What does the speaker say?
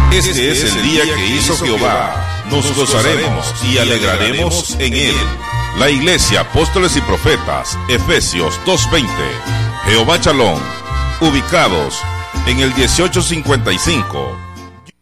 Este es el día que hizo Jehová. Nos gozaremos y alegraremos en él. La Iglesia, Apóstoles y Profetas, Efesios 2:20. Jehová Shalom, ubicados en el 1855